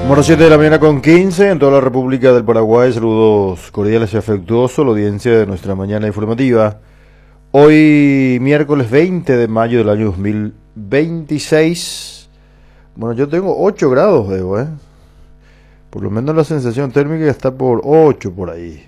Bueno, 7 de la mañana con 15 en toda la República del Paraguay. Saludos cordiales y afectuosos a la audiencia de nuestra mañana informativa. Hoy, miércoles 20 de mayo del año 2026. Bueno, yo tengo 8 grados, Debo, ¿eh? Por lo menos la sensación térmica está por 8 por ahí.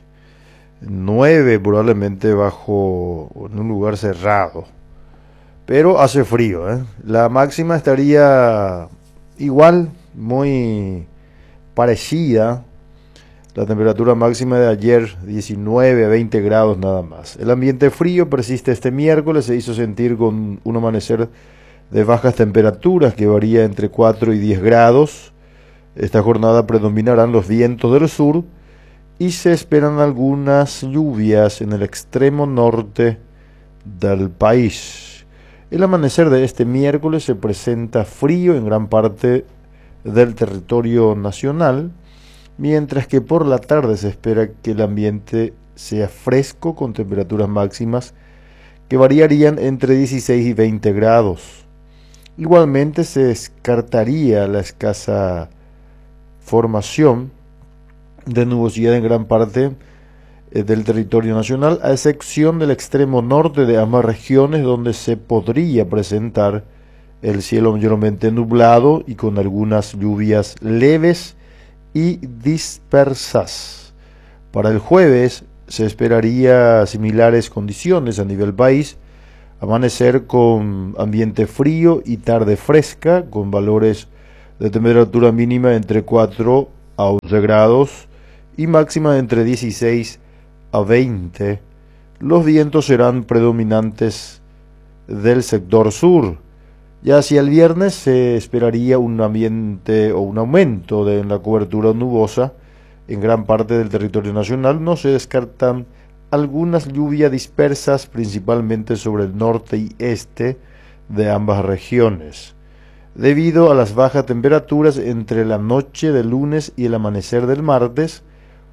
9 probablemente bajo en un lugar cerrado. Pero hace frío, ¿eh? La máxima estaría igual, muy parecida. La temperatura máxima de ayer, 19 a 20 grados nada más. El ambiente frío persiste este miércoles, se hizo sentir con un amanecer de bajas temperaturas que varía entre 4 y 10 grados. Esta jornada predominarán los vientos del sur y se esperan algunas lluvias en el extremo norte del país. El amanecer de este miércoles se presenta frío en gran parte del territorio nacional, mientras que por la tarde se espera que el ambiente sea fresco con temperaturas máximas que variarían entre 16 y 20 grados. Igualmente se descartaría la escasa formación de nubosidad en gran parte del territorio nacional, a excepción del extremo norte de ambas regiones, donde se podría presentar el cielo mayormente nublado y con algunas lluvias leves y dispersas. Para el jueves se esperaría similares condiciones a nivel país, amanecer con ambiente frío y tarde fresca, con valores de temperatura mínima entre 4 a 11 grados y máxima entre 16 a 20. Los vientos serán predominantes del sector sur. Ya hacia el viernes se esperaría un ambiente o un aumento de la cobertura nubosa en gran parte del territorio nacional. No se descartan algunas lluvias dispersas, principalmente sobre el norte y este de ambas regiones. Debido a las bajas temperaturas entre la noche del lunes y el amanecer del martes,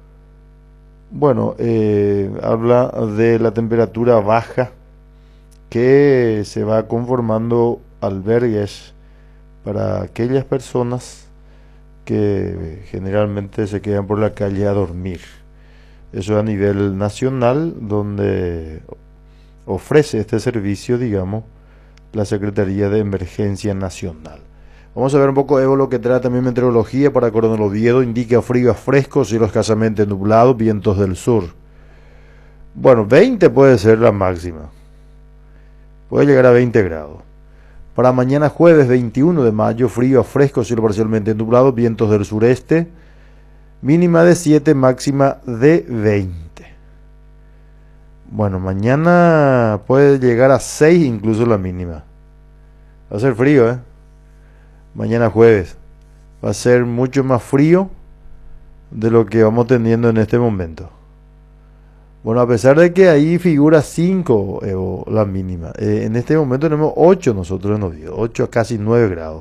habla de la temperatura baja que se va conformando albergues para aquellas personas que generalmente se quedan por la calle a dormir. Eso a nivel nacional, donde ofrece este servicio, digamos, la Secretaría de Emergencia Nacional. Vamos a ver un poco, Evo, lo que trae también meteorología para Coronel Oviedo. Indica frío a fresco, cielo escasamente nublado, vientos del sur. Bueno, 20 puede ser la máxima. Puede llegar a 20 grados. Para mañana jueves 21 de mayo, frío a fresco, cielo parcialmente nublado, vientos del sureste, mínima de 7, máxima de 20. Bueno, mañana puede llegar a 6 incluso la mínima. Va a ser frío, ¿eh? Mañana jueves. Va a ser mucho más frío de lo que vamos teniendo en este momento. Bueno, a pesar de que ahí figura 5 la mínima, en este momento tenemos 8 nosotros en Oviedo, 8 a casi 9 grados.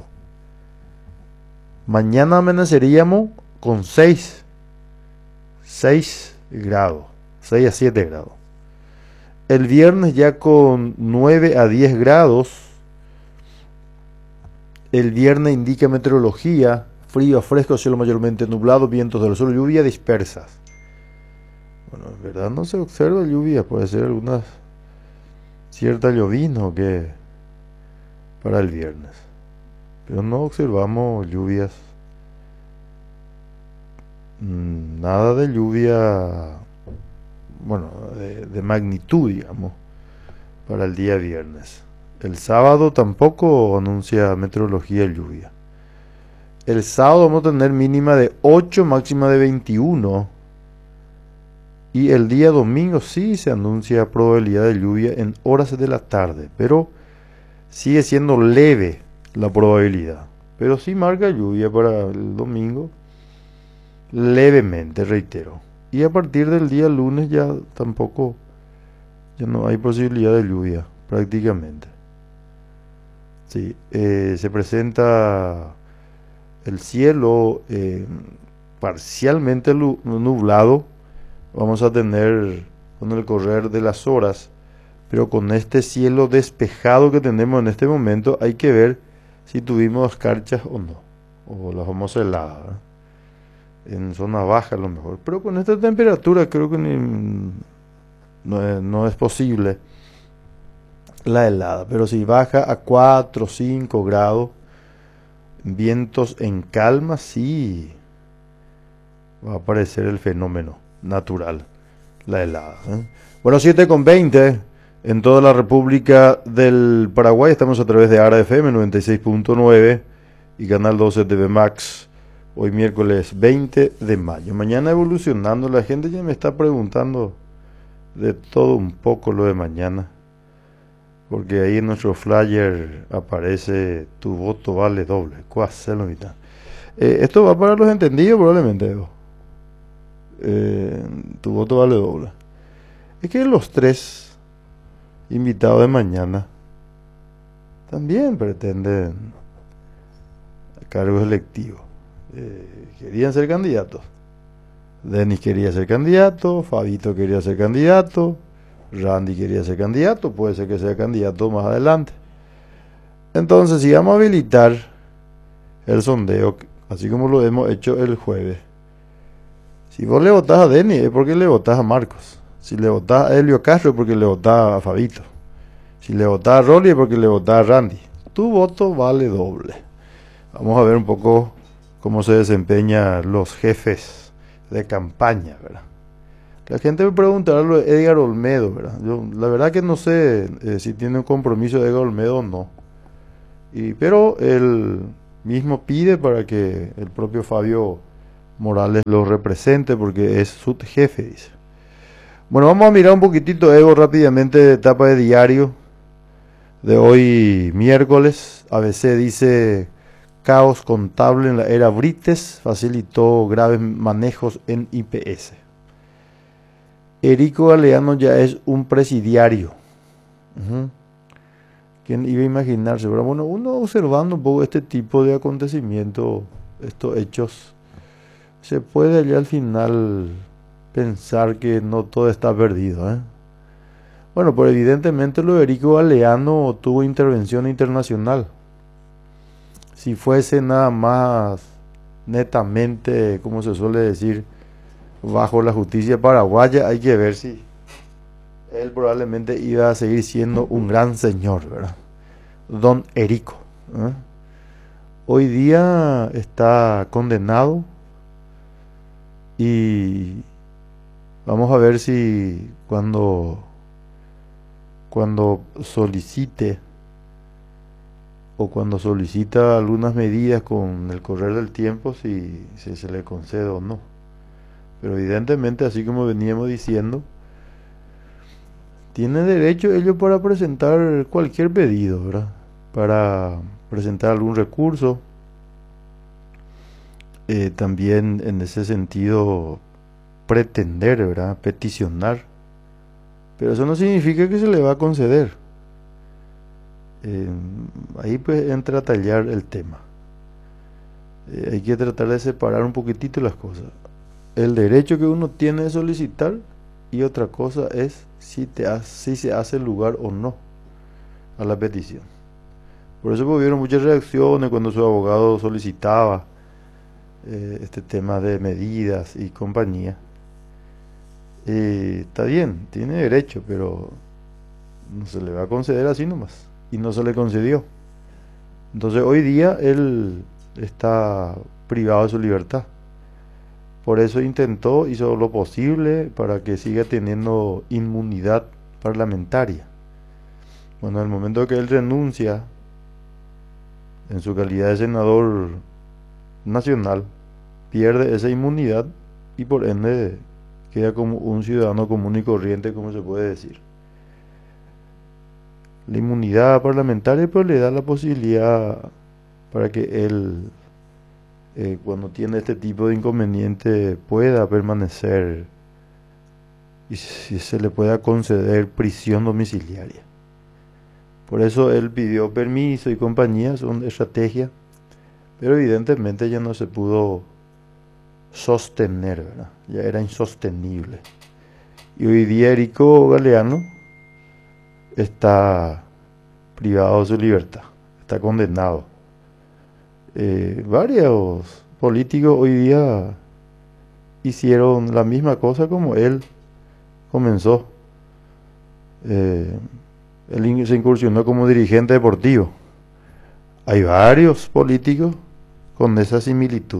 Mañana amaneceríamos con 6 grados, 6 a 7 grados. El viernes ya con 9 a 10 grados. El viernes indica meteorología, frío a fresco, cielo mayormente nublado, vientos del sur, lluvia dispersas. Bueno, en verdad no se observa lluvia, puede ser alguna cierta llovizna o qué para el viernes. Pero no observamos lluvias, nada de lluvia, bueno, de magnitud, digamos, para el día viernes. El sábado tampoco anuncia meteorología lluvia. El sábado vamos a tener mínima de 8, máxima de 21. Y el día domingo sí se anuncia probabilidad de lluvia en horas de la tarde, pero sigue siendo leve la probabilidad. Pero sí marca lluvia para el domingo, levemente, reitero. Y a partir del día lunes ya no hay posibilidad de lluvia prácticamente. Sí, se presenta el cielo parcialmente nublado. Vamos a tener con el correr de las horas, pero con este cielo despejado que tenemos en este momento, hay que ver si tuvimos escarchas o no, o las vamos heladas, ¿verdad? en zona baja a lo mejor. Pero con esta temperatura creo que no es posible la helada. Pero si baja a 4 o 5 grados, vientos en calma, sí va a aparecer el fenómeno natural, la helada. Bueno, 7:20 en toda la República del Paraguay. Estamos a través de ARA FM 96.9 y Canal 12 TV Max. Hoy miércoles 20 de mayo. Mañana evolucionando. La gente ya me está preguntando de todo un poco lo de mañana. Porque ahí en nuestro flyer aparece tu voto vale doble. Esto va para los entendidos probablemente, Evo. Tu voto vale doble. Es que los tres invitados de mañana también pretenden cargos electivos. Querían ser candidatos. Denis quería ser candidato, Fabito quería ser candidato, Randy quería ser candidato, puede ser que sea candidato más adelante. Entonces, si vamos a habilitar el sondeo, así como lo hemos hecho el jueves, si vos le votás a Denis es porque le votás a Marcos. Si le votás a Helio Castro es porque le votás a Fabito. Si le votás a Rolly es porque le votás a Randy. Tu voto vale doble. Vamos a ver un poco cómo se desempeñan los jefes de campaña, ¿verdad? La gente me preguntará lo de Edgar Olmedo, ¿verdad? Yo la verdad que no sé si tiene un compromiso de Edgar Olmedo o no. Pero él mismo pide para que el propio Fabio Morales lo represente porque es su jefe, dice. Bueno, vamos a mirar un poquitito, Evo, rápidamente, etapa de diario de hoy miércoles. ABC dice: caos contable en la era Brites facilitó graves manejos en IPS. Erico Galeano ya es un presidiario. ¿Quién iba a imaginarse? Pero bueno, uno observando un poco este tipo de acontecimientos, estos hechos, se puede ya al final pensar que no todo está perdido, ¿eh? Bueno, pero evidentemente lo de Erico Galeano tuvo intervención internacional. Si fuese nada más netamente, como se suele decir, bajo la justicia paraguaya, hay que ver si él probablemente iba a seguir siendo un gran señor, ¿verdad? Don Erico, ¿eh? Hoy día está condenado y vamos a ver si cuando solicite o cuando solicita algunas medidas con el correr del tiempo, si se le concede o no. Pero evidentemente, así como veníamos diciendo, tiene derecho ellos para presentar cualquier pedido, ¿verdad? Para presentar algún recurso. También en ese sentido pretender, ¿verdad? Peticionar. Pero eso no significa que se le va a conceder. Ahí pues entra a tallar el tema. Hay que tratar de separar un poquitito las cosas. El derecho que uno tiene de solicitar y otra cosa es si se hace lugar o no a la petición. Por eso hubieron muchas reacciones cuando su abogado solicitaba este tema de medidas y compañía. Está bien, tiene derecho, pero no se le va a conceder así nomás. Y no se le concedió. Entonces hoy día él está privado de su libertad. Por eso hizo lo posible para que siga teniendo inmunidad parlamentaria. Bueno, en el momento que él renuncia en su calidad de senador nacional, pierde esa inmunidad y por ende queda como un ciudadano común y corriente, como se puede decir. La inmunidad parlamentaria pues le da la posibilidad para que él, cuando tiene este tipo de inconveniente, pueda permanecer y si se le pueda conceder prisión domiciliaria. Por eso él pidió permiso y compañía, son estrategias, pero evidentemente ya no se pudo sostener, ¿verdad? Ya era insostenible. Y hoy día Erico Galeano está privado de su libertad, está condenado. Varios políticos hoy día hicieron la misma cosa como él comenzó. Él se incursionó como dirigente deportivo. Hay varios políticos con esa similitud.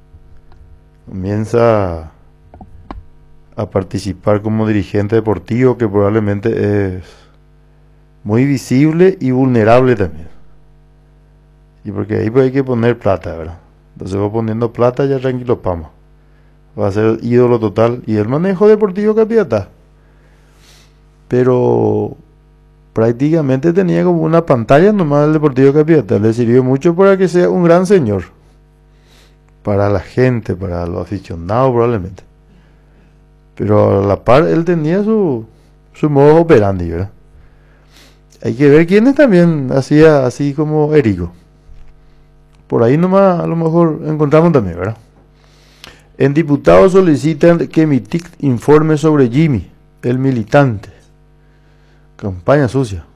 Comienza a participar como dirigente deportivo, que probablemente es muy visible y vulnerable también. Y porque ahí pues hay que poner plata, ¿verdad? Entonces va poniendo plata, ya tranquilo, pama. Va a ser ídolo total. Y el manejo deportivo capitata. Pero prácticamente tenía como una pantalla nomás el Deportivo Capitata. Le sirvió mucho para que sea un gran señor. Para la gente, para los aficionados probablemente. Pero a la par él tenía su modo operandi, ¿verdad? Hay que ver quiénes también hacía así como Erico. Por ahí nomás a lo mejor encontramos también, ¿verdad? En diputados solicitan que MITIC informe sobre Jimmy, el militante. Campaña sucia.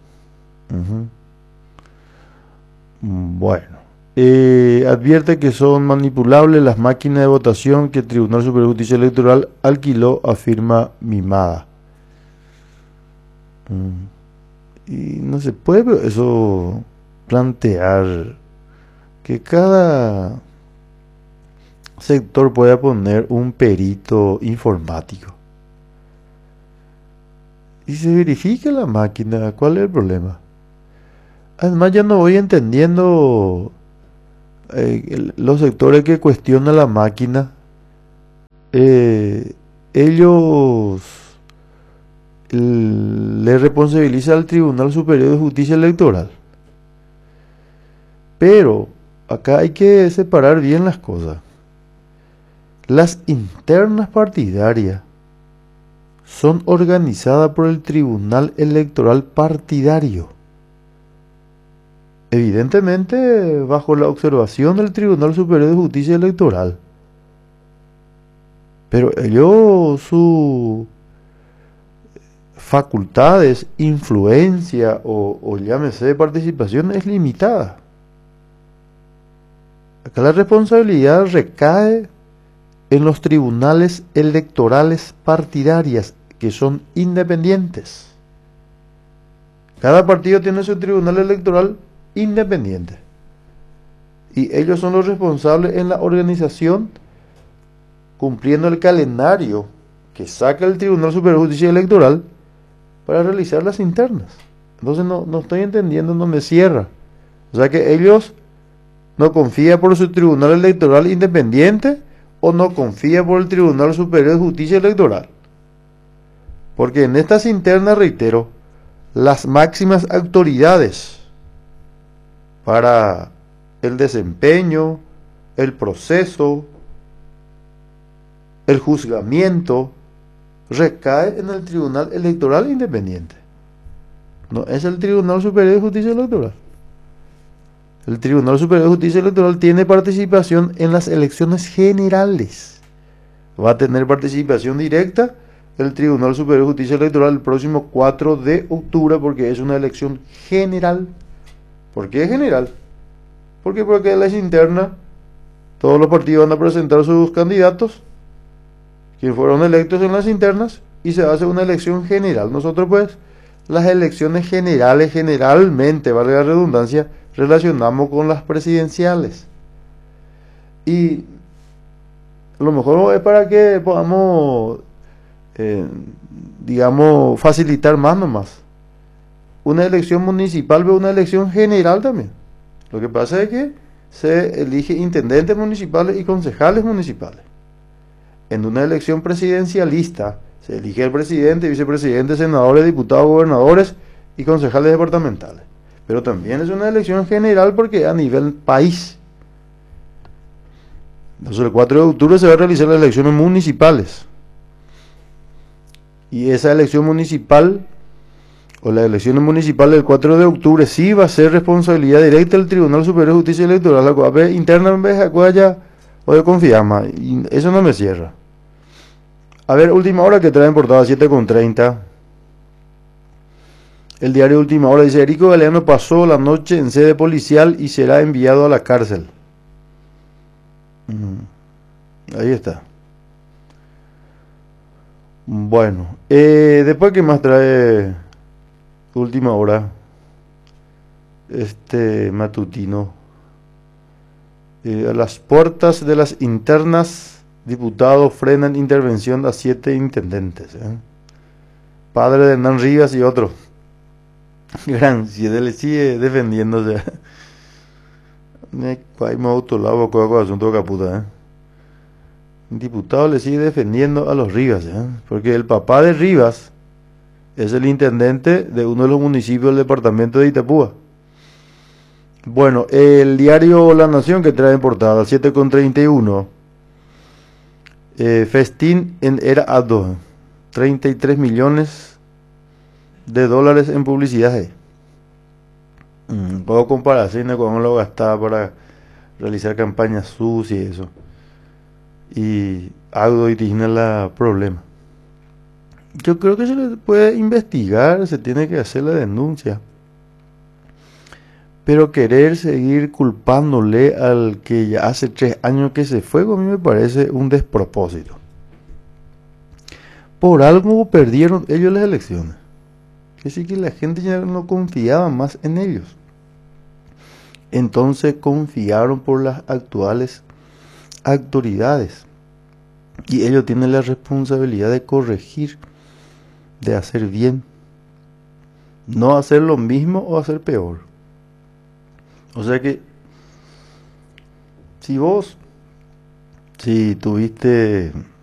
Bueno. Advierte que son manipulables las máquinas de votación que el Tribunal Superior de Justicia Electoral alquiló a firma mimada. Y no se puede eso plantear que cada sector pueda poner un perito informático y se verifique la máquina. ¿Cuál es el problema? Además ya no voy entendiendo los sectores que cuestionan la máquina. Ellos le responsabilizan al Tribunal Superior de Justicia Electoral, pero acá hay que separar bien las cosas. Las internas partidarias son organizadas por el Tribunal Electoral Partidario, evidentemente bajo la observación del Tribunal Superior de Justicia Electoral. Pero ellos, sus facultades, influencia o llámese participación es limitada. Acá la responsabilidad recae en los tribunales electorales partidarias, que son independientes. Cada partido tiene su tribunal electoral independiente. Y ellos son los responsables en la organización, cumpliendo el calendario que saca el Tribunal Superior de Justicia Electoral para realizar las internas. Entonces no estoy entendiendo, no me cierra. O sea que ellos no confían por su tribunal electoral independiente o no confían por el Tribunal Superior de Justicia Electoral. Porque en estas internas, reitero, las máximas autoridades para el desempeño, el proceso, el juzgamiento, recae en el Tribunal Electoral Independiente. No es el Tribunal Superior de Justicia Electoral. El Tribunal Superior de Justicia Electoral tiene participación en las elecciones generales. Va a tener participación directa el Tribunal Superior de Justicia Electoral el próximo 4 de octubre, porque es una elección general. ¿Por qué general? Porque en las internas todos los partidos van a presentar sus candidatos, quienes fueron electos en las internas, y se hace una elección general. Nosotros pues las elecciones generales generalmente, vale la redundancia, relacionamos con las presidenciales. Y a lo mejor es para que podamos, digamos, facilitar más nomás. Una elección municipal ve una elección general también. Lo que pasa es que se elige intendentes municipales y concejales municipales. En una elección presidencialista se elige el presidente, vicepresidente, senadores, diputados, gobernadores y concejales departamentales. Pero también es una elección general porque a nivel país. Entonces el 4 de octubre se va a realizar las elecciones municipales. Y esa elección municipal, o las elecciones municipales del 4 de octubre, sí va a ser responsabilidad directa del Tribunal Superior de Justicia Electoral, la cual interna en vez de o de confianza, y eso no me cierra. A ver, última hora que trae en portada 7:30. El diario Última Hora dice: Erico Galeano pasó la noche en sede policial y será enviado a la cárcel. Ahí está. Bueno, después que más trae última hora, este matutino. A las puertas de las internas, diputados frenan intervención a 7 intendentes. Padre de Hernán Rivas y otro. Gran, si él sigue defendiéndose. Hay más autolavo con asunto caputa. Un diputado le sigue defendiendo a los Rivas, porque el papá de Rivas es el intendente de uno de los municipios del departamento de Itapúa. Bueno, el diario La Nación que trae en portada, 7,31. Festín en era ADO, 33 millones de dólares en publicidad. Puedo comparación con uno lo gastaba para realizar campañas sucias y eso. Y algo y tiene la problema. Yo creo que se le puede investigar, se tiene que hacer la denuncia. Pero querer seguir culpándole al que ya hace 3 años que se fue, a mí me parece un despropósito. Por algo perdieron ellos las elecciones. Es decir, que la gente ya no confiaba más en ellos. Entonces confiaron por las actuales autoridades. Y ellos tienen la responsabilidad de corregir, de hacer bien. No hacer lo mismo o hacer peor. O sea que si tuviste